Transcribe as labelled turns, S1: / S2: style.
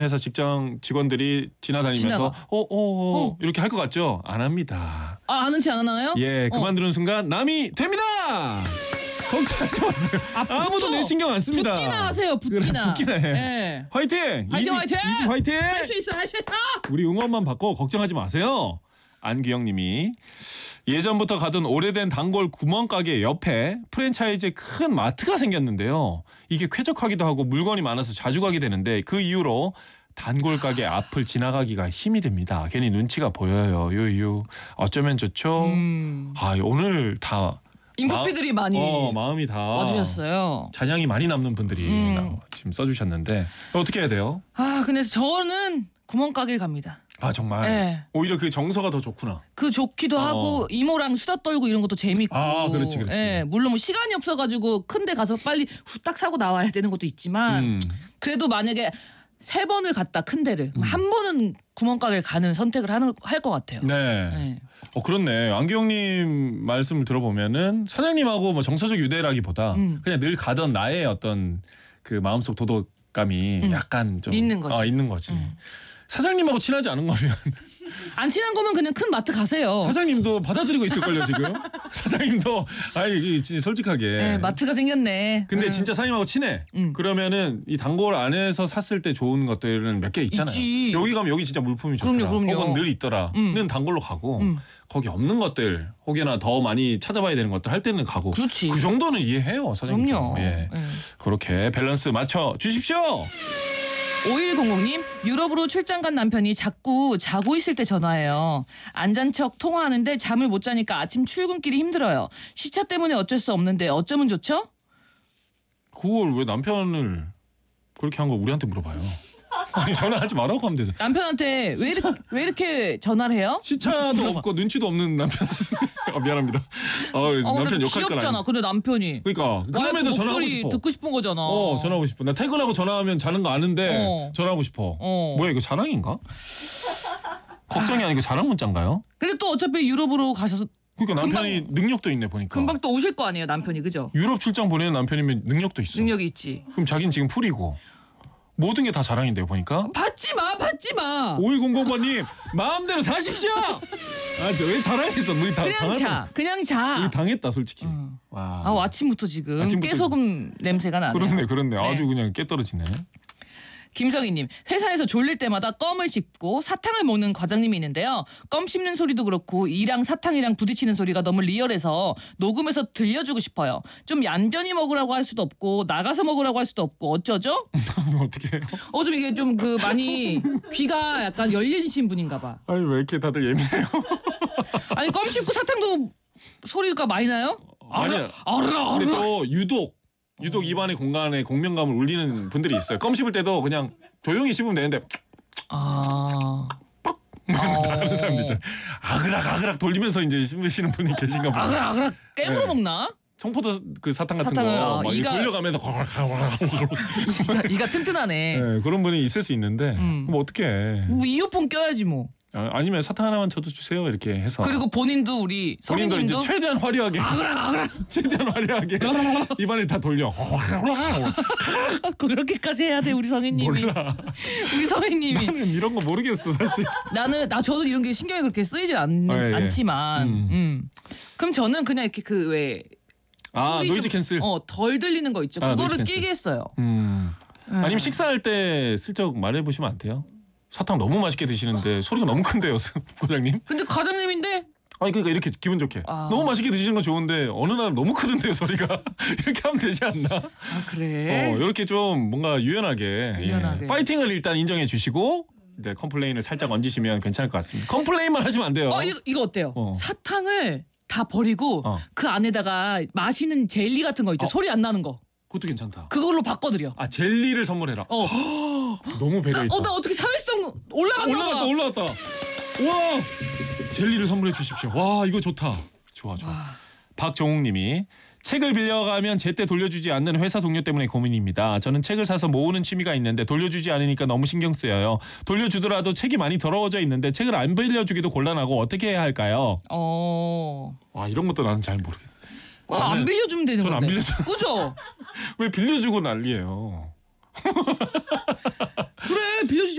S1: 회사 직장 직원들이 지나다니면서 이렇게 할 것 같죠? 안 합니다.
S2: 아, 아는 체 안 하나요?
S1: 예, 그만두는 순간 남이 됩니다. 걱정하지 마세요. 아무도 내 신경 안 씁니다.
S2: 붙기나 하세요. 붙기나.
S1: 그래, 붙기나 해.
S2: 네.
S1: 화이팅!
S2: 화이팅, 화이팅!
S1: 이집 화이팅!
S2: 할 수 있어, 할 수 있어.
S1: 우리 응원만 받고 걱정하지 마세요. 안기영님이 예전부터 가던 오래된 단골 구멍가게 옆에 프랜차이즈 큰 마트가 생겼는데요. 이게 쾌적하기도 하고 물건이 많아서 자주 가게 되는데 그 이후로 단골 가게 앞을 지나가기가 힘이 듭니다. 괜히 눈치가 보여요. 유유. 어쩌면 좋죠. 아, 오늘 다
S2: 인프피들이 많이
S1: 마음이 다
S2: 와주셨어요.
S1: 잔향이 많이 남는 분들이 지금 써주셨는데 어떻게 해야 돼요?
S2: 아, 근데 저는 구멍가게 갑니다.
S1: 아, 정말?
S2: 네.
S1: 오히려 그 정서가 더 좋구나.
S2: 그 좋기도 하고 이모랑 수다 떨고 이런 것도 재밌고.
S1: 아, 그렇지.
S2: 예, 물론 뭐 시간이 없어가지고 큰데 가서 빨리 후딱 사고 나와야 되는 것도 있지만 그래도 만약에 3번을 갔다 큰 데를 한 번은 구멍가게를 가는 선택을 할 것 같아요.
S1: 네. 그렇네. 안기영님 말씀을 들어보면은 사장님하고 뭐 정서적 유대라기보다 그냥 늘 가던 나의 어떤 그 마음속 도덕감이 약간 좀
S2: 있는 거지.
S1: 있는 거지. 사장님하고 친하지 않은 거면
S2: 안 친한 거면 그냥 큰 마트 가세요.
S1: 사장님도 받아들이고 있을걸요 지금. 사장님도 솔직하게.
S2: 네, 마트가 생겼네.
S1: 근데 진짜 사장님하고 친해. 그러면은 이 단골 안에서 샀을 때 좋은 것들은 몇 개 있잖아요.
S2: 있지.
S1: 여기 가면 여기 진짜 물품이 좋더라.
S2: 그럼요.
S1: 혹은 늘 있더라는 단골로 가고 거기 없는 것들 혹여나 더 많이 찾아봐야 되는 것들 할 때는 가고.
S2: 그렇지.
S1: 그 정도는 이해해요 사장님.
S2: 그럼요.
S1: 예.
S2: 네.
S1: 그렇게 밸런스 맞춰 주십시오.
S2: 5100님, 유럽으로 출장 간 남편이 자꾸 자고 있을 때 전화해요. 안 잔 척 통화하는데 잠을 못 자니까 아침 출근길이 힘들어요. 시차 때문에 어쩔 수 없는데 어쩌면 좋죠?
S1: 그걸 왜 남편을 그렇게 한 걸 우리한테 물어봐요. 아니 전화하지 말라고 하면 되죠.
S2: 남편한테 왜 이렇게 전화를 해요?
S1: 시차도 없고 눈치도 없는 남편. 미안합니다. 남편 욕할 건
S2: 귀엽잖아.
S1: 아니야.
S2: 근데 남편이.
S1: 그러니까 그럼에도 전화하고 싶어.
S2: 듣고 싶은 거잖아.
S1: 전화하고 싶어. 나 퇴근하고 전화하면 자는 거 아는데 전화하고 싶어. 뭐야 이거 자랑인가? 걱정이 아니고 자랑 문자인가요?
S2: 근데 또 어차피 유럽으로 가셔서
S1: 그러니까 남편이 능력도 있네 보니까.
S2: 금방 또 오실 거 아니에요 남편이. 그죠?
S1: 유럽 출장 보내는 남편이면 능력도 있어.
S2: 능력이 있지.
S1: 그럼 자기는 지금 풀이고 모든 게 다 자랑인데요 보니까.
S2: 받지 마.
S1: 5100번님 마음대로 사십시오. 왜 자랑했어? 우리 다
S2: 그냥 자.
S1: 우리 당했다 솔직히. 와.
S2: 아침부터 지금 깨소금 냄새가 나네.
S1: 그렇네. 아주 그냥 깨 떨어지네.
S2: 김성희님, 회사에서 졸릴 때마다 껌을 씹고 사탕을 먹는 과장님이 있는데요. 껌 씹는 소리도 그렇고 이랑 사탕이랑 부딪히는 소리가 너무 리얼해서 녹음해서 들려주고 싶어요. 좀 얌전히 먹으라고 할 수도 없고 나가서 먹으라고 할 수도 없고 어쩌죠?
S1: 어떻게 해요?
S2: 좀 이게 좀 많이 귀가 약간 열리신 분인가 봐.
S1: 아니 왜 이렇게 다들 예민해요?
S2: 아니 껌 씹고 사탕도 소리가 많이 나요?
S1: 아니야. 근데 또 유독 입안의 공간에 공명감을 울리는 분들이 있어요. 껌 씹을 때도 그냥 조용히 씹으면 되는데 나가는 사람들 있잖아요. 아그락 돌리면서 이제 씹으시는 분이 계신가 봐요.
S2: 아그락 깨물어 먹나?
S1: 청포도 그 사탕 같은
S2: 사탕을,
S1: 거 막 돌려가면서
S2: 이가 튼튼하네.
S1: 네, 그런 분이 있을 수 있는데 뭐 어떻게 해.
S2: 뭐 이어폰 껴야지 뭐.
S1: 아니면 사탕 하나만 저도 주세요 이렇게 해서.
S2: 그리고 본인도
S1: 본인도 이제 최대한 화려하게 최대한 화려하게 입안을 다 돌려.
S2: 그렇게까지 해야 돼 우리 성희님이.
S1: 몰라.
S2: 우리 성희님이.
S1: 나는 이런 거 모르겠어 사실.
S2: 저도 이런 게 신경이 그렇게 쓰이진 않지만. 그럼 저는 그냥 이렇게 왜
S1: 노이즈 캔슬.
S2: 덜 들리는 거 있죠. 그거를 끼게 했어요.
S1: 아니면 식사할 때 슬쩍 말해보시면 안 돼요? 사탕 너무 맛있게 드시는데 소리가 너무 큰데요, 과장님?
S2: 근데 과장님인데?
S1: 아니 그러니까 이렇게 기분 좋게 너무 맛있게 드시는 건 좋은데 어느 날 너무 크던데요 소리가. 이렇게 하면 되지 않나?
S2: 그래?
S1: 이렇게 좀 뭔가 유연하게. 파이팅을 일단 인정해 주시고 컴플레인을 살짝 얹으시면 괜찮을 것 같습니다. 컴플레인만 하시면 안 돼요.
S2: 이거 어때요? 사탕을 다 버리고 그 안에다가 마시는 젤리 같은 거 있죠. 소리 안 나는 거.
S1: 그것도 괜찮다.
S2: 그걸로 바꿔드려.
S1: 젤리를 선물해라. 너무 배려있다.
S2: 나 어떻게 사회성
S1: 올라갔다. 와, 젤리를 선물해 주십시오. 와, 이거 좋다. 좋아. 박종욱님이 책을 빌려가면 제때 돌려주지 않는 회사 동료 때문에 고민입니다. 저는 책을 사서 모으는 취미가 있는데 돌려주지 않으니까 너무 신경 쓰여요. 돌려주더라도 책이 많이 더러워져 있는데 책을 안 빌려주기도 곤란하고 어떻게 해야 할까요? 이런 것도 나는 잘 모르겠네.
S2: 안 빌려주면 되는 건데.
S1: 전 안 빌려줘.
S2: 그죠?
S1: 왜 빌려주고 난리예요?
S2: 그래 빌려주지